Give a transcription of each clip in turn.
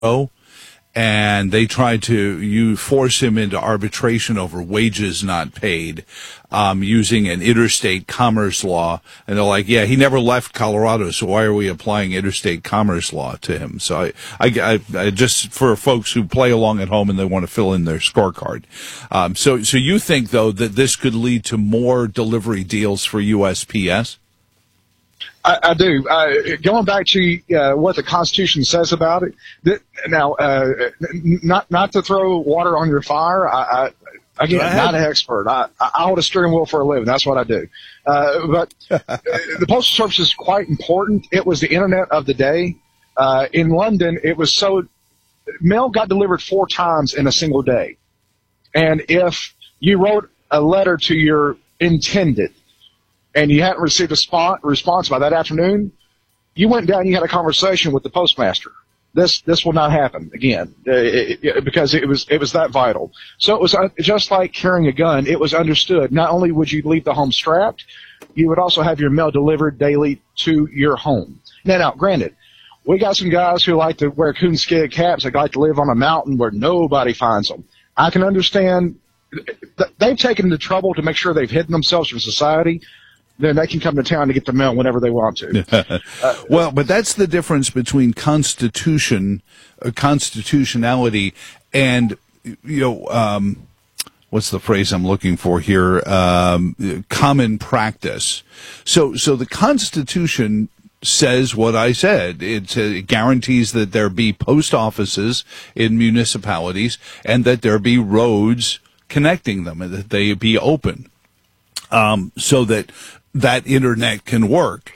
and they tried to force him into arbitration over wages not paid, using an interstate commerce law. And they're like, yeah, he never left Colorado, so why are we applying interstate commerce law to him? So I just, for folks who play along at home and they want to fill in their scorecard. So you think, though, that this could lead to more delivery deals for USPS? I do. Going back to what the Constitution says about it. Now, not to throw water on your fire. Again, not an expert. I hold a steering wheel for a living. That's what I do. But the Postal Service is quite important. It was the internet of the day. In London, it was mail got delivered 4 times in a single day. And if you wrote a letter to your intended, and you hadn't received a response by that afternoon, you went down and you had a conversation with the postmaster. This will not happen again, because it was that vital. So it was just like carrying a gun. It was understood. Not only would you leave the home strapped, you would also have your mail delivered daily to your home. Now, granted, we got some guys who like to wear coonskin caps that like to live on a mountain where nobody finds them. I can understand. They've taken the trouble to make sure they've hidden themselves from society. Then they can come to town to get the mail whenever they want to. Well, but that's the difference between constitutionality and, what's the phrase I'm looking for here? Common practice. So the Constitution says what I said. It guarantees that there be post offices in municipalities and that there be roads connecting them and that they be open, so that internet can work.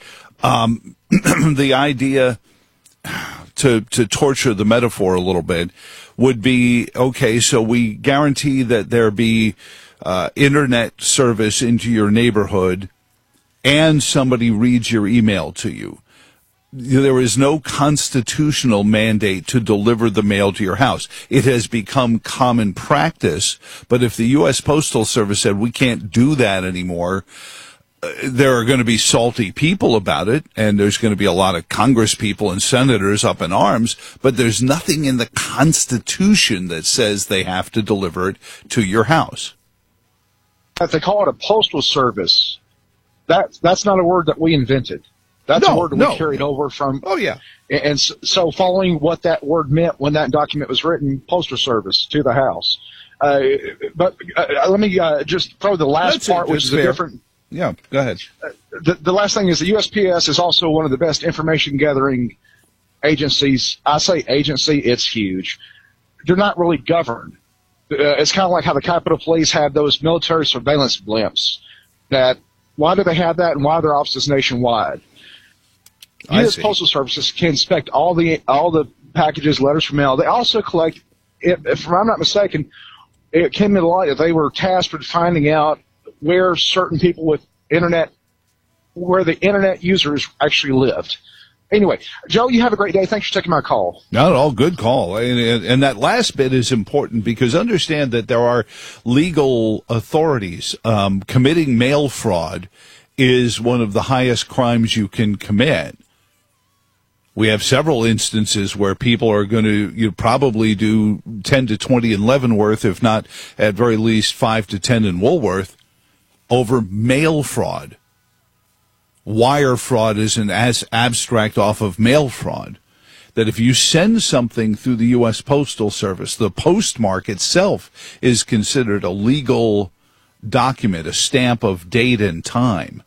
The idea, to torture the metaphor a little bit, would be, okay, so we guarantee that there be internet service into your neighborhood and somebody reads your email to you. There is no constitutional mandate to deliver the mail to your house. It has become common practice, but if the U.S. Postal Service said we can't do that anymore, there are going to be salty people about it, and there's going to be a lot of Congress people and senators up in arms, but there's nothing in the Constitution that says they have to deliver it to your house. If they call it a postal service, that's not a word that we invented. That's a word that we carried over from. Oh, yeah. And so following what that word meant when that document was written, postal service to the house. But let me just throw the last part, which is a different. Yeah, go ahead. The last thing is the USPS is also one of the best information gathering agencies. I say agency, it's huge. They're not really governed. It's kind of like how the Capitol Police have those military surveillance blimps. Why do they have that, and why are their offices nationwide? U.S. Postal Services can inspect all the packages, letters from mail. They also collect, if I'm not mistaken, it came to light that they were tasked with finding out where certain people with internet, where the internet users actually lived. Anyway, Joe, you have a great day. Thanks for taking my call. Not at all. Good call. And that last bit is important, because understand that there are legal authorities. Committing mail fraud is one of the highest crimes you can commit. We have several instances where people are going to probably do 10 to 20 in Leavenworth, if not at very least 5 to 10 in Woolworth, over mail fraud. Wire fraud is an abstract off of mail fraud. That if you send something through the U.S. Postal Service, the postmark itself is considered a legal document, a stamp of date and time,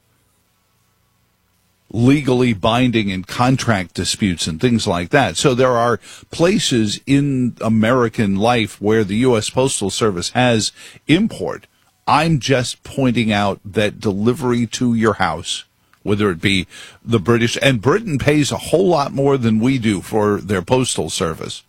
legally binding in contract disputes and things like that. So there are places in American life where the U.S. Postal Service has import. I'm just pointing out that delivery to your house, whether it be the British, and Britain pays a whole lot more than we do for their postal service.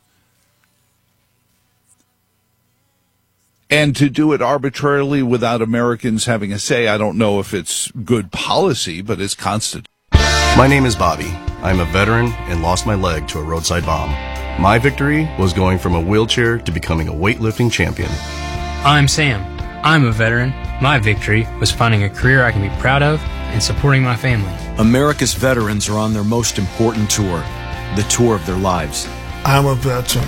And to do it arbitrarily without Americans having a say, I don't know if it's good policy, but it's constitutional. My name is Bobby. I'm a veteran and lost my leg to a roadside bomb. My victory was going from a wheelchair to becoming a weightlifting champion. I'm Sam. I'm a veteran. My victory was finding a career I can be proud of and supporting my family. America's veterans are on their most important tour, the tour of their lives. I'm a veteran.